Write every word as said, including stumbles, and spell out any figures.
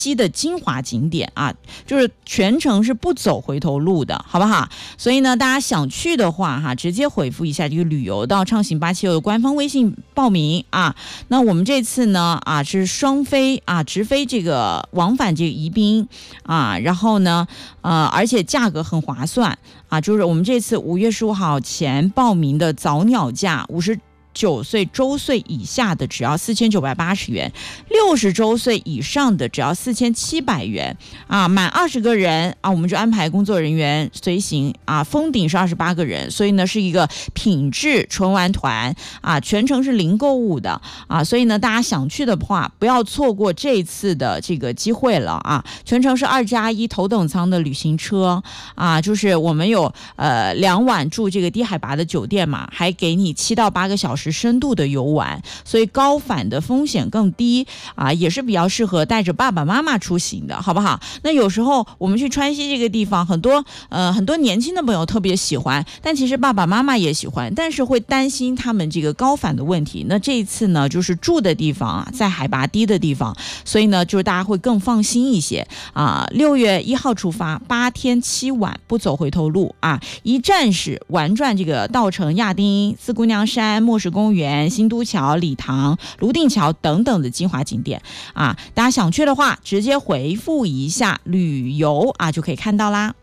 西的精华景点啊，就是全程是不走回头路的，好不好？所以呢，大家想去的话哈，直接回复一下这个旅游到畅行八七六的官方微信报名啊。那我们这次呢啊是双飞啊，直飞这个往返这个宜宾啊，然后呢呃而且价格很划算啊，就是我们这次五月十五号前报名的早鸟价五十。九岁周岁以下的只要四千九百八十元，六十周岁以上的只要四千七百元啊！满二十个人啊，我们就安排工作人员随行啊。封顶是二十八个人，所以呢是一个品质纯玩团啊，全程是零购物的啊。所以呢，大家想去的话，不要错过这次的这个机会了啊！全程是二加一头等舱的旅行车啊，就是我们有呃两晚住这个低海拔的酒店嘛，还给你七到八个小时。深度的游玩，所以高反的风险更低啊，也是比较适合带着爸爸妈妈出行的，好不好？那有时候我们去川西这个地方，很多呃很多年轻的朋友特别喜欢，但其实爸爸妈妈也喜欢，但是会担心他们这个高反的问题。那这一次呢，就是住的地方啊，在海拔低的地方，所以呢，就是大家会更放心一些啊。六月一号出发，八天七晚，不走回头路啊，一站式玩转这个稻城、亚丁、四姑娘山、莫石公园、新都桥、礼堂、泸定桥等等的精华景点啊，大家想去的话，直接回复一下旅游啊，就可以看到啦。